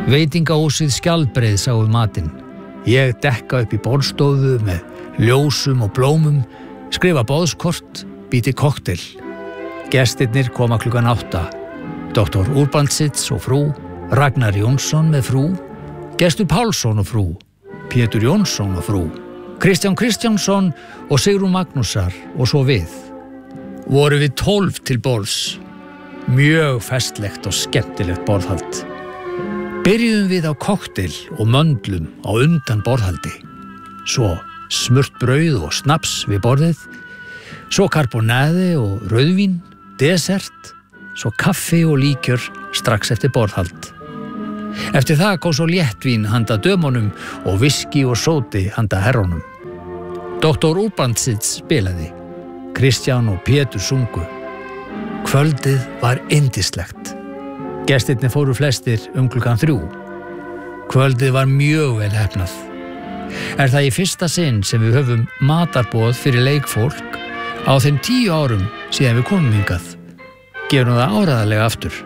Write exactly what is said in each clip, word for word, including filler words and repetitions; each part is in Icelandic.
Veitingahúsið Skjaldbreið sáu matinn. Ég dekka upp í borðstofu með ljósum og blómum, skrifa boðskort, býti kokteil. Gestirnir koma klukkan átta. Doktor Urbansits og frú, Ragnar Jónsson með frú, Gestur Pálsson og frú, Pétur Jónsson og frú, Kristján Kristjánsson og Sigrún Magnúsar og svo við. Voru við tólf til borðs. Mjög festlegt og skemmtilegt borðhald. Byrjuðum við á kokteil og möndlum á undan borðhaldi. Svo smurt brauð og snaps við borðið, svo karbonæði og rauðvín, desert, svo kaffi og líkjör strax eftir borðhald. Eftir það kom svo léttvín handa dömunum og viski og sóti handa herrónum. Doktor Urbansits spilaði, Kristján og Pétur sungu. Kvöldið var yndislegt. Gestirnir fóru flestir um klukkan þrjú. Kvöldið var mjög vel heppnað. Er það í fyrsta sinn sem við höfum matarboð fyrir leikfólk á þeim tíu árum síðan við komum hingað. Gerum það áreiðanlega aftur.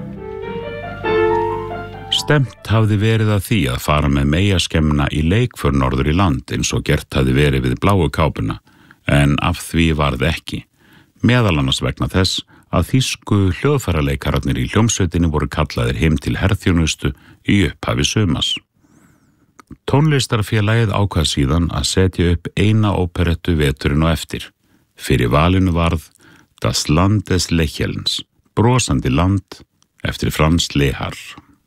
Stemt hafði verið að því að fara með meyjaskemmuna í leikför norður í land eins og gert hafði verið við bláu kápuna, en af því varð ekki. Meðal annars vegna þess að þýsku hljóðfæralekararnir í hljómsveitinni voru kallaðir heim til herþjónustu í upphafi sumars. Tónlistarfélagið ákvað síðan að setja upp eina óperettu veturinn og eftir. Fyrir valinu varð Das Land des Lächelns, brosandi land, eftir Franz Lehár.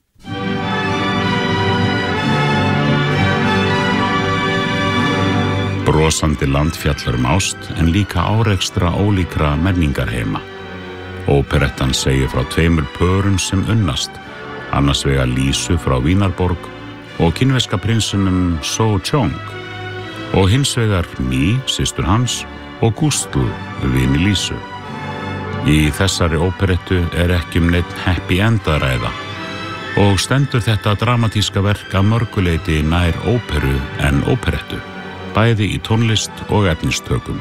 Brosandi land fjallar um ást en líka árekstra ólíkra menningarheima. Óperettan segir frá tveimur pörum sem unnast, annars vegar Lísu frá Vínarborg og kínverska prinsinum So Chong og hins vegar Mi, systur hans, og Gustl, vini Lísu. Í þessari óperettu er ekki um neitt happy end að ræða og stendur þetta dramatíska verk að mörguleiti nær óperu en óperettu, bæði í tónlist og efnistökum.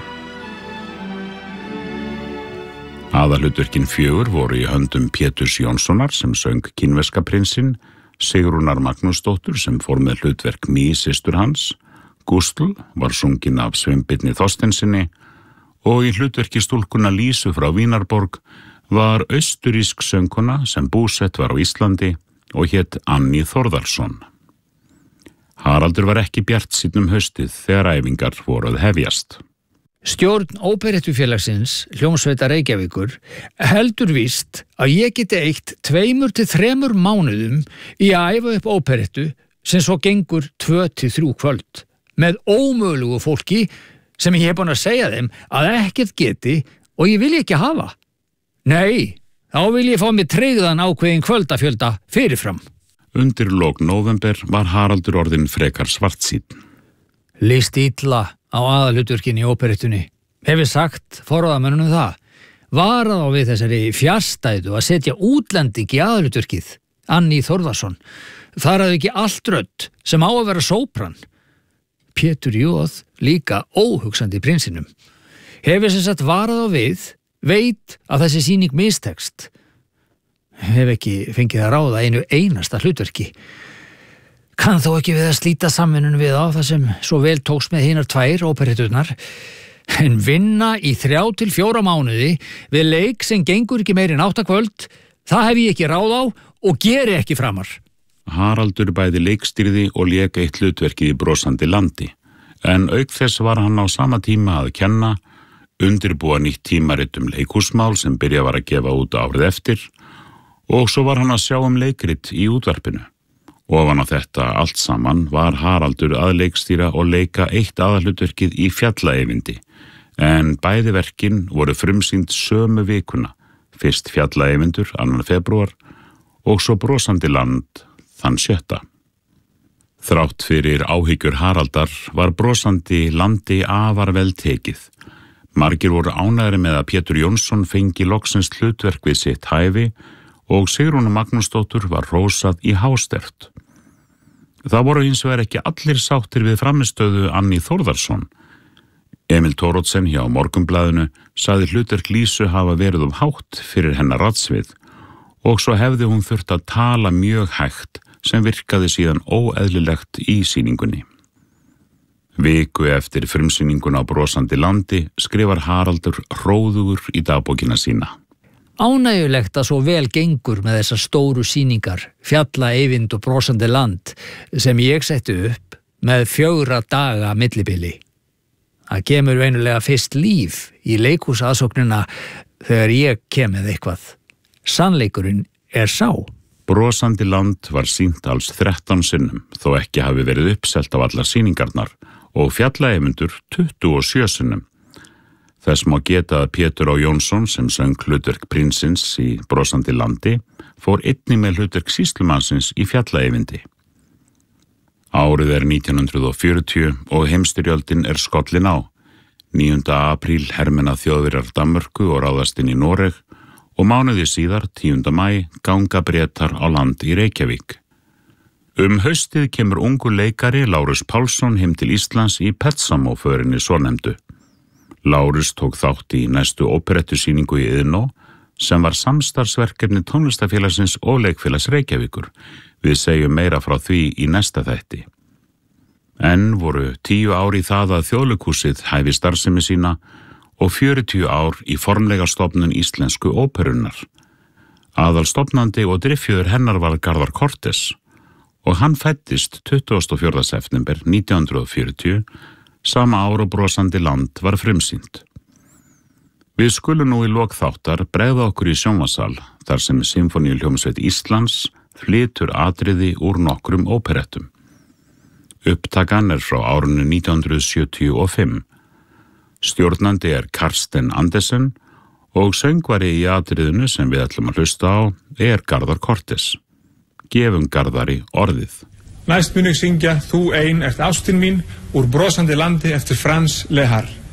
Aðalhlutverkin fjögur voru í höndum Péturs Jónssonar sem söng kínverska prinsinn, Sigrúnar Magnúsdóttur sem fór með hlutverk Mi, systur hans, Gustl var sungin af Sveinbirni Þorsteinsinni og í hlutverki stúlkuna Lísu frá Vínarborg var austurísk söngkona sem búsett var á Íslandi og hét Anni Þórðarsson. Haraldur var ekki bjartsýnn um haustið þegar æfingar voru að hefjast. Stjórn óperettufélagsins, Hljómsveita Reykjavíkur, heldur víst að ég geti eytt tveimur til þremur mánuðum í að æfa upp óperettu sem svo gengur tvö til þrjú kvöld með ómögulegu fólki sem ég hef búin að segja þeim að ekkert geti og ég vil ekki hafa. Nei, þá vil ég fá mig tryggðan ákveðin kvöldafjölda fyrirfram. Undir lok nóvember var Haraldur orðinn frekar svartsýnn. Lýst illa á aðalhlutverkin í óperettunni. Hefur sagt forráðamönnunum það. Varað á við þessari fjarstæðu að setja útlending í aðalhlutverkið, Anni Þórðarsson. Þar hafði ekki allt rödd sem á að vera sópran. Pétur Jóð líka óhugsandi prinsinum. Hefur sem sagt varað á við, veit að þessi sýning mistekst. Hef ekki fengið að ráða einu einasta hlutverki. Kann þó ekki við að slíta samvinnun við á það sem svo vel tókst með hinar tvær óperetturnar, en vinna í þrjá til fjóra mánuði við leik sem gengur ekki meir en átta kvöld, það hef ég ekki ráð á og geri ekki framar. Haraldur bæði leikstýrði og lék eitt hlutverkið í brosandi landi, en auk þess var hann á sama tíma að kenna, undirbúa nýtt tímarit um leikhúsmál sem byrja var að gefa út árið eftir, og svo var hann að sjá um leikrit í útvarpinu. Ofan á þetta allt saman var Haraldur að leikstýra og leika eitt aðalhlutverkið í Fjallaeyvindi, en bæði verkin voru frumsýnd sömu vikuna, fyrst Fjallaeyvindur annan febrúar og svo Brosandi land þann sjötta. Þrátt fyrir áhyggjur Haraldar var Brosandi landi afar vel tekið. Margir voru ánægðir með að Pétur Jónsson fengi loksins hlutverk við sitt hæfi og Sigrúnu Magnúsdóttur var hrósað í hástert. Það voru hins vegar ekki allir sáttir við frammistöðu Anni Þórðarsson. Emil Thoroddsen hjá Morgunblaðinu sagði hlutverk Lísu hafa verið of hátt fyrir hennar radsvið og svo hefði hún þurft að tala mjög hægt sem virkaði síðan óeðlilegt í sýningunni. Viku eftir frumsýninguna á Brosandi landi skrifar Haraldur hróðugur í dagbókina sína. Ánægjulegt að svo vel gengur með þessar stóru sýningar, Fjalla, Eyvind og Brosandi land, sem ég setti upp með fjögra daga millibili. Það kemur venulega fyrst líf í leikhúsaðsóknina þegar ég kem með eitthvað. Sannleikurinn er sá. Brosandi land var sýnt alls þrettán sinnum, þó ekki hafi verið uppselt á allar sýningarnar, og Fjalla Eyvindur tuttugu og sjö sinnum. Þess má geta að Pétur Á. Jónsson, sem söng hlutverk prinsins í Brosandi landi, fór einnig með hlutverk sýslumannsins í Fjalla Eyvindi. Árið er nítján hundruð fjörutíu og heimstyrjöldin er skollin á. níunda apríl hermenna Þjóðverjar Danmörku og ráðast inn í Noreg og mánuði síðar, tíunda maí, ganga Bretar á land í Reykjavík. Um haustið kemur ungu leikari Lárus Pálsson heim til Íslands í Petsamó-förinni svonefndu. Lárus tók þátt í næstu óperettusýningu í Iðnó sem var samstarfsverkefni Tónlistafélagsins og Leikfélags Reykjavíkur. Við segjum meira frá því í næsta þætti. En voru tíu ár í það að Þjóðleikhúsið hæfi starfsemi sína og fjörutíu ár í formlega stofnun íslensku óperunnar. Aðalstofnandi og driffjöður hennar var Garðar Cortes og hann fæddist tuttugasta og fjórða september nítján hundruð fjörutíu, sama ár og Brosandi land var frumsýnt. Við skulum nú í lok þáttar bregða okkur í sjónvarssal þar sem Sinfóníuhljómsveit Íslands flytur atriði úr nokkrum óperettum. Upptakan er frá árinu nítján hundruð sjötíu og fimm. Stjórnandi er Karsten Andersen og söngvari í atriðinu sem við ætlum að hlusta á er Garðar Cortes. Gefum Garðari orðið. Næst mun ég syngja Þú ein ert ástin mín úr Brosandi landi eftir Frans Lehár.